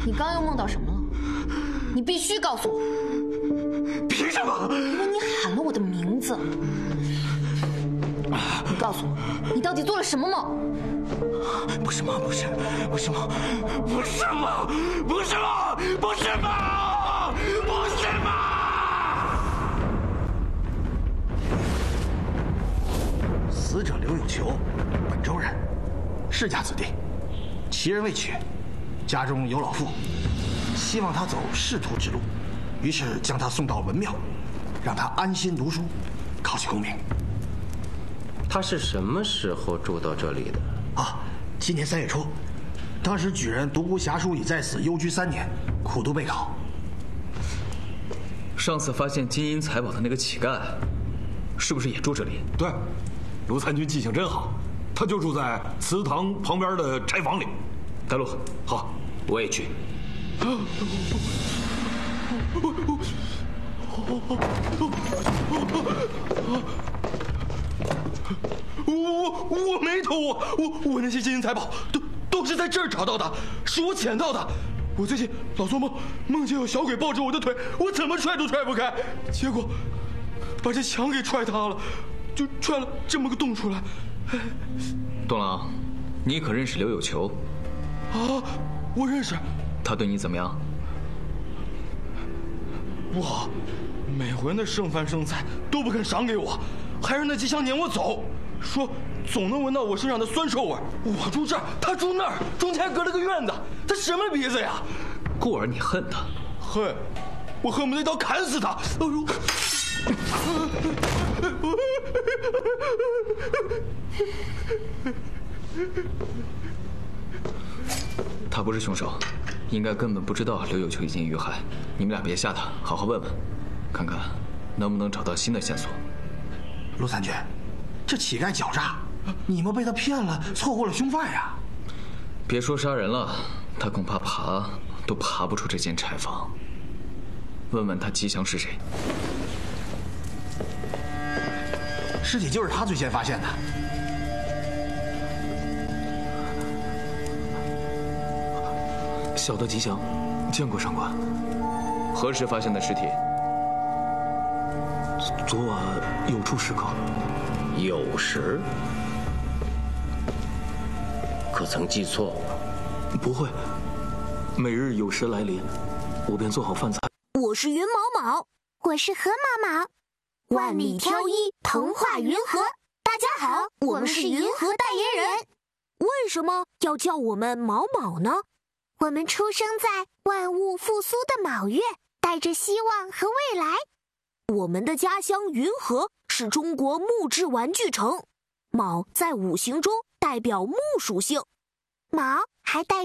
你刚又梦到什么了？你必须告诉我。 凭什么？ 因为你喊了我的名字。你告诉我，你到底做了什么梦？ 不是梦，不是梦，不是梦，不是梦，不是梦，不是梦，不是梦！死者刘有求，本州人，世家子弟，其人未娶，家中有老父，希望他走仕途之路，于是将他送到文庙，让他安心读书，考取功名。 他是什么时候住到这里的？ 啊，今年3月初，当时举人独孤侠书已在此幽居3年，苦读备考。 上次发现金银财宝的那个乞丐，是不是也住这里？ 对，卢参军记性真好，他就住在祠堂旁边的柴房里。 带路， 好， 我也去。 我没偷啊！我那些金银财宝都是在这儿找到的，是我捡到的。我最近老做梦，梦见有小鬼抱着我的腿，我怎么踹都踹不开，结果把这墙给踹塌了，就踹了这么个洞出来。 东郎，你可认识刘有求？ 啊，我认识。 他对你怎么样？ 不好，每回那剩饭剩菜都不肯赏给我，还让那机枪撵我走，说总能闻到我身上的酸臭味。我住这儿，他住那儿，中间还隔了个院子，他什么鼻子呀？ 故而你恨他？ 恨，我恨不得一刀砍死他。哎呦！ 他不是凶手，应该根本不知道刘有求已经遇害。你们俩别吓他，好好问问，看看能不能找到新的线索。 陆参军，这乞丐狡诈，你们被他骗了，错过了凶犯呀！ 别说杀人了，他恐怕爬都爬不出这间柴房。问问他吉祥是谁？ 尸体就是他最先发现的。 小的吉祥，见过上官。何时发现的尸体？ 昨晚有处时刻。 有时？可曾记错？ 不会，每日有时来临，我便做好饭菜。 我是云毛毛， 我是何毛毛， 万里挑一，童话云和。大家好，我们是云和代言人。为什么要叫我们毛毛呢？ 我们出生在万物复苏的卯月，带着希望和未来。 我们的家乡云和是中国木质玩具城，卯在五行中代表木属性， 卯还代